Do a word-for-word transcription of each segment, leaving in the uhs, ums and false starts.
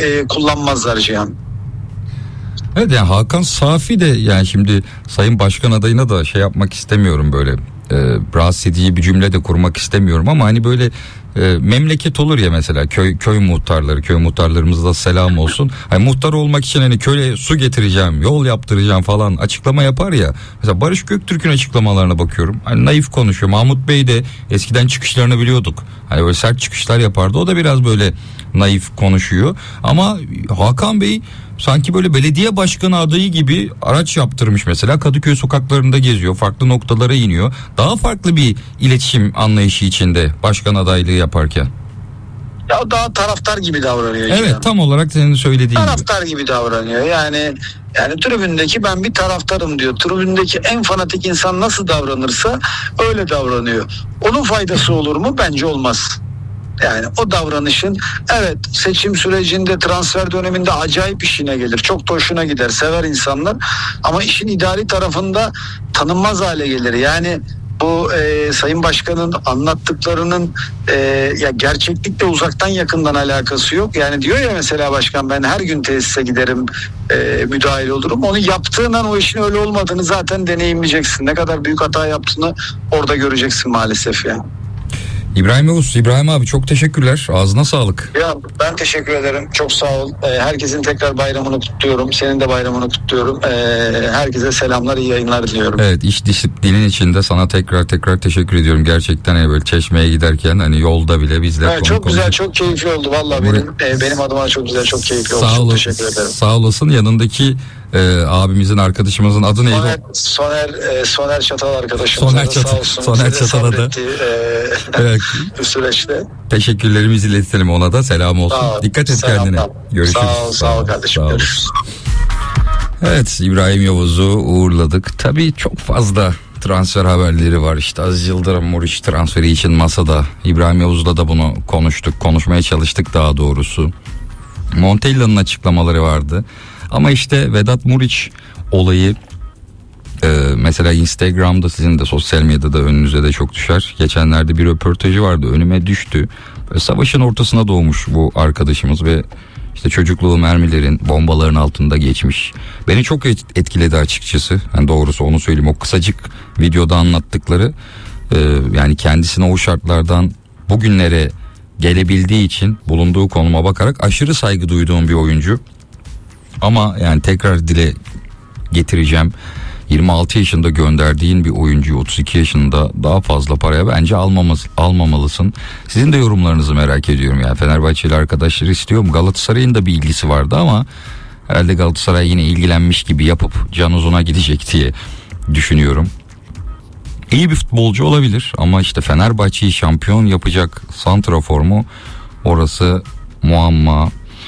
e, kullanmazlar Cihan. Evet, yani Hakan Safi de, yani şimdi Sayın Başkan adayına da şey yapmak istemiyorum, böyle e, rahatsız edici bir cümle de kurmak istemiyorum ama hani böyle e, memleket olur ya, mesela köy köy muhtarları, köy muhtarlarımıza da selam olsun. Hani muhtar olmak için hani köye su getireceğim, yol yaptıracağım falan açıklama yapar ya. Mesela Barış Göktürk'ün açıklamalarına bakıyorum. Hani naif konuşuyor. Mahmut Bey de eskiden çıkışlarını biliyorduk. Hani böyle sert çıkışlar yapardı. O da biraz böyle naif konuşuyor. Ama Hakan Bey sanki böyle belediye başkanı adayı gibi araç yaptırmış mesela. Kadıköy sokaklarında geziyor. Farklı noktalara iniyor. Daha farklı bir iletişim anlayışı içinde başkan adaylığı yaparken. Ya o daha taraftar gibi davranıyor. Evet Cihan. Tam olarak senin söylediğin taraftar gibi. gibi davranıyor. Yani yani tribündeki ben bir taraftarım diyor. Tribündeki en fanatik insan nasıl davranırsa öyle davranıyor. Onun faydası olur mu? Bence olmaz. Yani o davranışın, evet, seçim sürecinde, transfer döneminde acayip işine gelir. Çok da hoşuna gider, sever insanlar. Ama işin idari tarafında tanınmaz hale gelir. Yani bu e, Sayın Başkan'ın anlattıklarının e, ya gerçeklikle uzaktan yakından alakası yok. Yani diyor ya mesela başkan, ben her gün tesise giderim, e, müdahil olurum. Onu yaptığından o işin öyle olmadığını zaten deneyimleyeceksin. Ne kadar büyük hata yaptığını orada göreceksin maalesef yani. İbrahim Yavuz, İbrahim abi çok teşekkürler. Ağzına sağlık. Ya ben teşekkür ederim. Çok sağ ol. Ee, herkesin tekrar bayramını kutluyorum. Senin de bayramını kutluyorum. Ee, herkese selamlar, iyi yayınlar diliyorum. Evet, iş disiplinin içinde sana tekrar tekrar teşekkür ediyorum. Gerçekten hani böyle Çeşme'ye giderken hani yolda bile bizle evet, konu çok konuşup... güzel, çok keyifli oldu. Vallahi Buraya... benim e, benim adıma çok güzel, çok keyifli oldu. Sağ çok olasın, teşekkür ederim. sağ olasın. Yanındaki e, abimizin, arkadaşımızın adı neydi? Soner, Soner, e, Soner Çatal arkadaşımız. Soner Çatal, sağ olsun. Soner Çatal'a da e, evet. bu süreçte. Teşekkürlerimizi iletelim ona da, selam olsun. Ol, Dikkat et selam, kendine. Tamam. Görüşürüz. Sağ ol, sağ ol kardeşim. Sağ Görüşürüz. Evet, İbrahim Yavuz'u uğurladık. Tabii çok fazla transfer haberleri var. İşte Aziz Yıldırım Muriç transferi için masada. İbrahim Yavuz'la da bunu konuştuk. Konuşmaya çalıştık daha doğrusu. Montella'nın açıklamaları vardı. Ama işte Vedat Muriç olayı e, mesela Instagram'da, sizin de sosyal medyada önünüze de çok düşer. Geçenlerde bir röportajı vardı, önüme düştü. Böyle savaşın ortasına doğmuş bu arkadaşımız ve İşte çocukluğu mermilerin, bombaların altında geçmiş. Beni çok etkiledi açıkçası. Yani doğrusu onu söyleyeyim. O kısacık videoda anlattıkları e, yani kendisine o şartlardan bugünlere gelebildiği için bulunduğu konuma bakarak aşırı saygı duyduğum bir oyuncu. Ama yani tekrar dile getireceğim. yirmi altı yaşında gönderdiğin bir oyuncuyu otuz iki yaşında daha fazla paraya bence almamız, almamalısın. Sizin de yorumlarınızı merak ediyorum. Yani Fenerbahçeli arkadaşlar istiyor mu? Galatasaray'ın da bir ilgisi vardı ama herhalde Galatasaray yine ilgilenmiş gibi yapıp can uzuna gidecek diye düşünüyorum. İyi bir futbolcu olabilir ama işte Fenerbahçe'yi şampiyon yapacak santrafor mu? Orası muamma.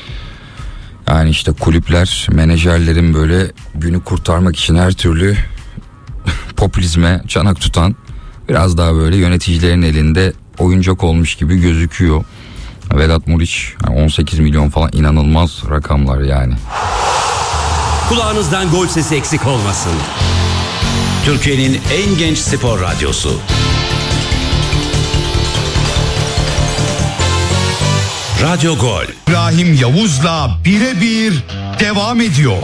Yani işte kulüpler, menajerlerin böyle günü kurtarmak için her türlü popülizme çanak tutan, biraz daha böyle yöneticilerin elinde oyuncak olmuş gibi gözüküyor. Vedat Muriç on sekiz milyon falan, inanılmaz rakamlar yani. Kulağınızdan gol sesi eksik olmasın. Türkiye'nin en genç spor radyosu. Radyo Gol. İbrahim Yavuz'la birebir devam ediyor.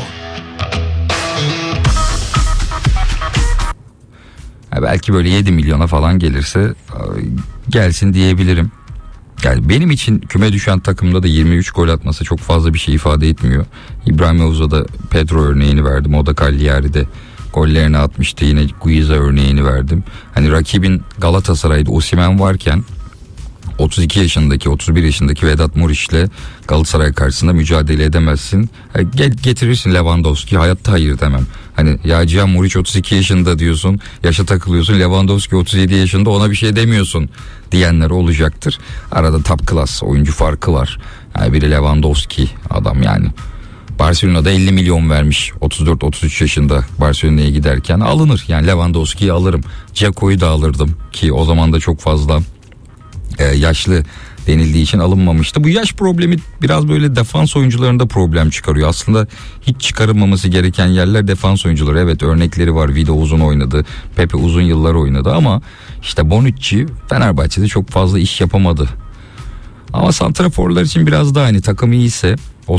Ya belki böyle yedi milyona falan gelirse gelsin diyebilirim. Yani benim için küme düşen takımda da yirmi üç gol atması çok fazla bir şey ifade etmiyor. İbrahim Yavuz'a da Pedro örneğini verdim. O da Cagliari'de gollerini atmıştı. Yine Guiza örneğini verdim. Hani rakibin Galatasaray'da Osimhen varken otuz iki yaşındaki, otuz bir yaşındaki Vedat Muriç'le Galatasaray karşısında mücadele edemezsin. Gel getirirsin Lewandowski, hayatta hayır demem. Hani ya Cihan Muriç otuz iki yaşında diyorsun, yaşa takılıyorsun. Lewandowski otuz yedi yaşında, ona bir şey demiyorsun diyenler olacaktır. Arada top class oyuncu farkı var. Yani biri Lewandowski adam yani. Barcelona'da elli milyon vermiş otuz dört otuz üç yaşında Barcelona'ya giderken, alınır. Yani Lewandowski'yi alırım. Dzeko'yu da alırdım ki o zaman da çok fazla Ee, yaşlı denildiği için alınmamıştı. Bu yaş problemi biraz böyle defans oyuncularında problem çıkarıyor. Aslında hiç çıkarılmaması gereken yerler defans oyuncuları. Evet, örnekleri var. Vida uzun oynadı. Pepe uzun yıllar oynadı ama işte Bonucci Fenerbahçe'de çok fazla iş yapamadı. Ama santraforlar için biraz daha hani takım iyiyse